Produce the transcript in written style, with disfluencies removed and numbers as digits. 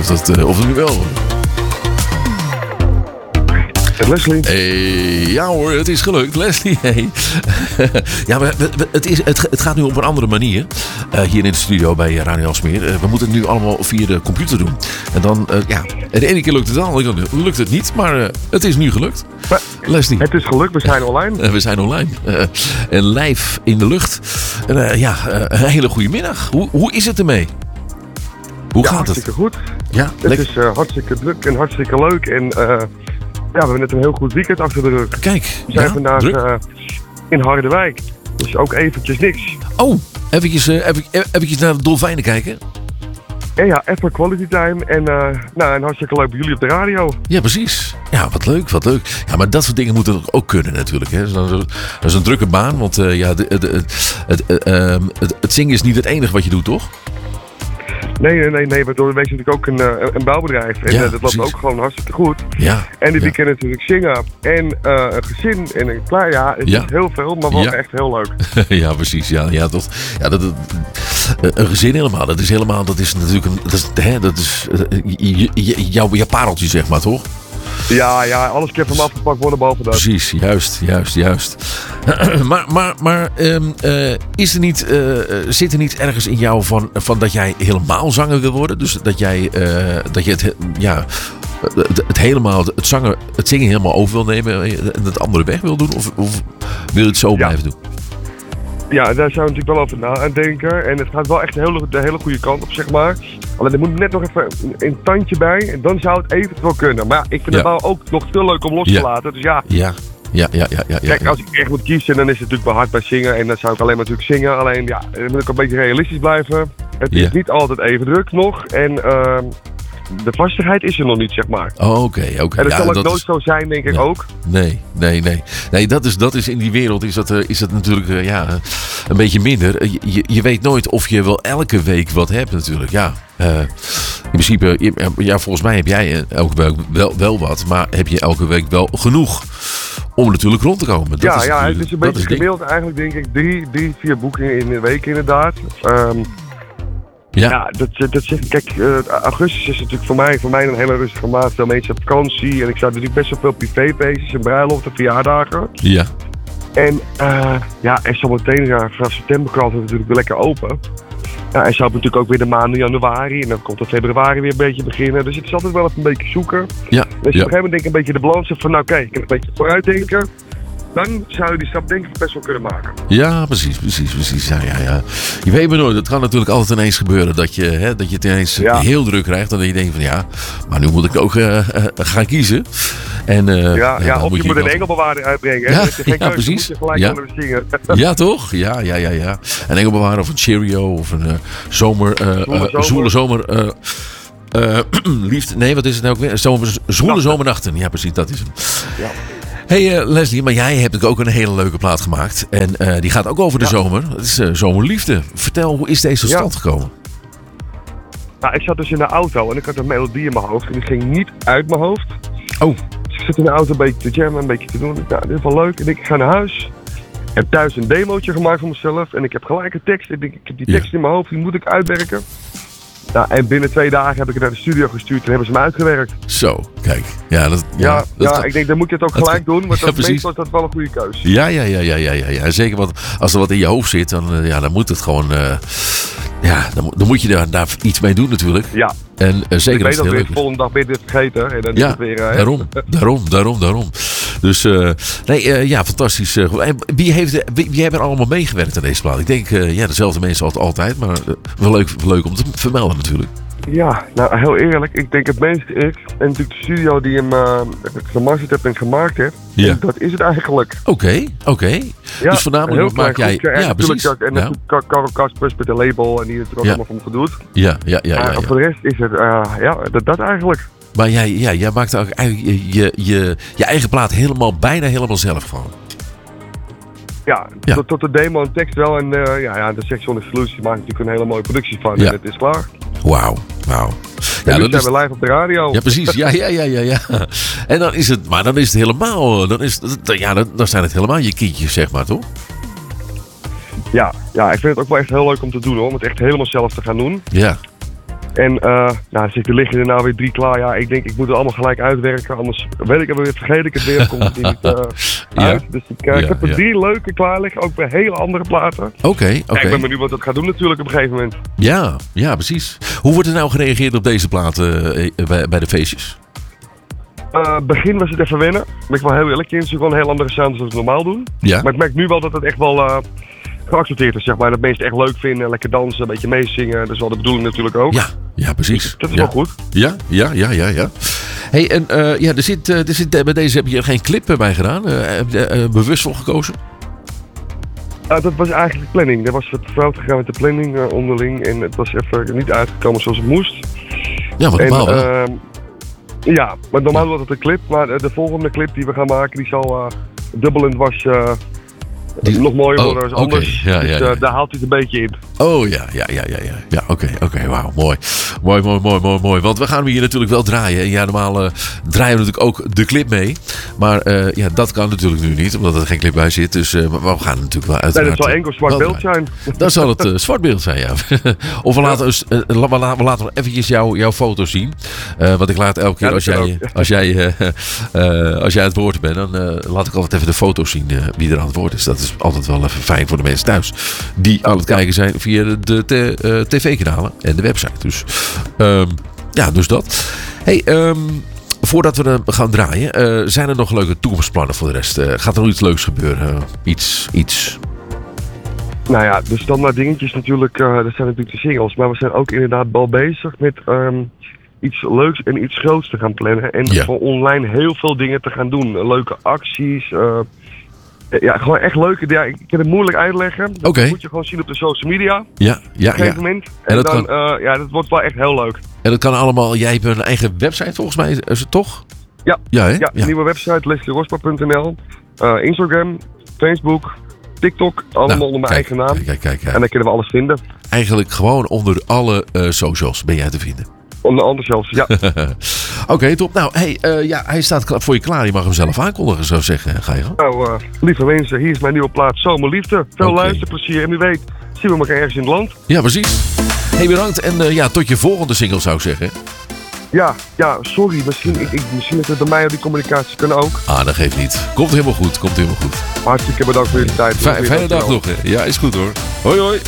of het nu wel... Leslie. Ja hoor, het is gelukt. Leslie, hey. Ja, maar het gaat nu op een andere manier. Hier in de studio bij Radio Alsmeer. We moeten het nu allemaal via de computer doen. En dan, de ene keer lukt het al, de andere keer lukt het niet. Maar het is nu gelukt. Maar, Leslie. Het is gelukt, we zijn online. We zijn online. En live in de lucht. Een hele goede middag. Hoe is het ermee? Hoe gaat het? Hartstikke goed. Ja, het is hartstikke druk en hartstikke leuk. En... we hebben net een heel goed weekend achter de rug. Kijk, we zijn vandaag in Harderwijk. Dus ook eventjes niks. Oh, eventjes naar de dolfijnen kijken? Ja, even quality time. En hartstikke leuk bij jullie op de radio. Ja, precies. Ja, wat leuk. Ja, maar dat soort dingen moeten ook kunnen natuurlijk. Hè. Dat is een drukke baan. Want het zingen is niet het enige wat je doet, toch? Nee. Waardoor wees natuurlijk ook een bouwbedrijf. En dat loopt ook gewoon hartstikke goed. Ja. En die kennen natuurlijk zingen. En een gezin. En een klaar. Ja, het is heel veel, maar wel echt heel leuk. Ja, precies. Ja, toch. Ja, een gezin helemaal. Dat is natuurlijk jouw pareltje, zeg maar, toch? Ja, alles kan van afgepakt worden behalve dat. Precies, juist. maar is er niet, zit er niet ergens in jou van dat jij helemaal zanger wil worden? Dus dat je het zingen helemaal over wil nemen en het andere weg wil doen? Of wil je het zo blijven doen? Ja, daar zou je natuurlijk wel over na aan denken. En het gaat wel echt de hele goede kant op, zeg maar. Alleen er moet net nog even een tandje bij. En dan zou het eventueel kunnen. Maar ik vind het nou ook nog veel leuk om los te laten. Dus ja. Kijk, als ik echt moet kiezen, dan is het natuurlijk wel hard bij zingen. En dan zou ik alleen maar natuurlijk zingen. Alleen ja, dan moet ik een beetje realistisch blijven. Het is niet altijd even druk nog. En de vastigheid is er nog niet, zeg maar. Oké. En dat zal ook nooit zo zijn, denk ik ook. Nee. Nee, dat is in die wereld is dat natuurlijk een beetje minder. Je weet nooit of je wel elke week wat hebt natuurlijk. Ja, in principe, volgens mij heb jij elke week wel wat. Maar heb je elke week wel genoeg om natuurlijk rond te komen? Het is een beetje gemiddeld eigenlijk, denk ik. 3-4 boekingen in de week inderdaad. Ja, dat zegt. Kijk, augustus is natuurlijk voor mij een hele rustige maand. Veel mensen op vakantie. En ik sta natuurlijk best wel veel privéfeestjes en bruiloften, verjaardagen. Ja. En zometeen vanaf september kan het natuurlijk weer lekker open. Ja, en zo heb natuurlijk ook weer de maanden januari. En dan komt het februari weer een beetje beginnen. Dus het is altijd wel even een beetje zoeken. Ja. Dus op een gegeven moment denk ik een beetje de balans van, nou kijk, ik kan een beetje vooruitdenken. Dan zou je die stap denk ik best wel kunnen maken. Ja, precies. Ja. Je weet maar nooit. Het kan natuurlijk altijd ineens gebeuren dat je het ineens heel druk krijgt. En dat je denkt van maar nu moet ik ook gaan kiezen. En, of je moet een engelbewaarder uitbrengen. Ja, geen precies. Moet je gelijk aan zingen. Ja, toch? Ja. Een engelbewaarder of een Cheerio of een zwoele zomer... liefde. Nee, wat is het nou ook weer? Zwoele zomernachten. Ja, precies, dat is hem. Ja. Hey Leslie, maar jij hebt ook een hele leuke plaat gemaakt. En die gaat ook over de zomer. Het is Zomerliefde. Vertel, hoe is deze tot stand gekomen? Nou, ik zat dus in de auto en ik had een melodie in mijn hoofd. En die ging niet uit mijn hoofd. Oh. Dus ik zat in de auto een beetje te jammen, een beetje te doen. Nou, dit is wel leuk. En ik ga naar huis. Ik heb thuis een demootje gemaakt voor mezelf. En ik heb gelijk een tekst. Ik heb die tekst in mijn hoofd, die moet ik uitwerken. Nou, en binnen 2 dagen heb ik het naar de studio gestuurd en hebben ze me uitgewerkt. Zo, kijk. Ik denk, dan moet je het ook gelijk doen, want meestal is dat wel een goede keuze. Ja. Zeker, want als er wat in je hoofd zit, dan moet het gewoon... dan moet je daar iets mee doen natuurlijk. Ja. En zeker als het heel leuk is. De volgende dag ben je dit vergeten. En dan is het weer, daarom. Dus, fantastisch. Wie heeft er allemaal meegewerkt aan deze plaat? Ik denk, dezelfde mensen altijd, maar wel leuk om te vermelden natuurlijk. Ja, nou heel eerlijk, ik denk het meest ik en natuurlijk de studio die hem gemasterd heeft en gemaakt heeft. Ja. En dat is het eigenlijk. Oké. Ja, dus voornamelijk maak jij... Ja, precies. En natuurlijk Karel Kaspers met de label en die het er ook allemaal van gedoet. Ja. Voor de rest is het dat eigenlijk. Maar jij maakt ook eigenlijk je eigen plaat bijna helemaal zelf gewoon. Ja. Tot de demo en tekst wel. En de Section Solutions maakt natuurlijk een hele mooie productie van. En het is klaar. Wauw. Ja, nu zijn we live op de radio. Ja, precies. Ja. En dan is het helemaal... Dan zijn het helemaal je kindjes, zeg maar, toch? Ja, ik vind het ook wel echt heel leuk om te doen, hoor. Om het echt helemaal zelf te gaan doen. Ja. En er liggen er nou weer 3 klaar. Ja, ik denk, ik moet het allemaal gelijk uitwerken. Anders weet ik het weer, vergeet ik het weer. Komt het niet uit. Dus ik heb er 3 leuke klaar liggen. Ook bij hele andere platen. Oké. Ik ben benieuwd wat dat gaat doen natuurlijk op een gegeven moment. Ja, precies. Hoe wordt er nou gereageerd op deze platen bij de feestjes? Begin was het even wennen. Ben ik wel heel eerlijk in. Het is gewoon een heel andere sound dan we normaal doen. Ja. Maar ik merk nu wel dat het echt wel geaccepteerd is, zeg maar. Dat mensen het echt leuk vinden. Lekker dansen, een beetje meezingen. Dat is wel de bedoeling natuurlijk ook. Ja, precies. Dus dat is wel goed. Ja. Hey, en er zit bij deze heb je geen clip bij gedaan? Bewust voor gekozen? Dat was eigenlijk de planning. Er was wat fout gegaan met de planning onderling. En het was even niet uitgekomen zoals het moest. Ja, wat normaal hè? Ja, maar normaal was het een clip. Maar de volgende clip die we gaan maken, die zal dubbelend was nog mooier worden als anders. Ja. Dus daar haalt hij het een beetje in. Oh ja. Ja, oké, wauw, mooi. Want we gaan hem hier natuurlijk wel draaien. En ja, normaal draaien we natuurlijk ook de clip mee. Maar dat kan natuurlijk nu niet, omdat er geen clip bij zit. Dus maar we gaan natuurlijk wel uiteraard... Nee, dat zal enkel zwart beeld zijn. Dan zal het zwart beeld zijn, ja. Of we laten nog eventjes jouw foto zien. Want ik laat elke keer als jij aan het woord bent, dan laat ik altijd even de foto's zien wie er aan het woord is. Dat is altijd wel even fijn voor de mensen thuis. Die aan het kijken zijn via de tv-kanalen en de website. Dus dus dat. Hey, voordat we gaan draaien, zijn er nog leuke toekomstplannen voor de rest? Gaat er nog iets leuks gebeuren? Iets? Nou ja, de standaard dingetjes natuurlijk, dat zijn natuurlijk de singles. Maar we zijn ook inderdaad wel bezig met iets leuks en iets groots te gaan plannen. En voor online heel veel dingen te gaan doen. Leuke acties. Gewoon echt leuke. Ja, ik kan het moeilijk uitleggen. Dat moet je gewoon zien op de social media. Ja. Op een gegeven moment. En dan, dat wordt wel echt heel leuk. En dat kan allemaal. Jij hebt een eigen website volgens mij, is het toch? Ja, een nieuwe website, leslierospa.nl. Instagram, Facebook, TikTok, allemaal onder mijn eigen naam. Kijk. En dan kunnen we alles vinden. Eigenlijk gewoon onder alle socials ben jij te vinden. Onder andere zelfs, ja. Oké, top. Nou, hij staat voor je klaar. Je mag hem zelf aankondigen, zou ik zeggen. Ga je gang. Nou, lieve mensen, hier is mijn nieuwe plaat Zomerliefde. Veel luisterplezier en wie weet zien we elkaar ergens in het land. Ja, precies. Hey, bedankt. En tot je volgende single, zou ik zeggen. Ja, sorry. Misschien is het bij mij op die communicatie kunnen ook. Dat geeft niet. Komt helemaal goed. Hartstikke bedankt voor jullie tijd. Fijne dag nog, hè. Ja, is goed hoor. Hoi.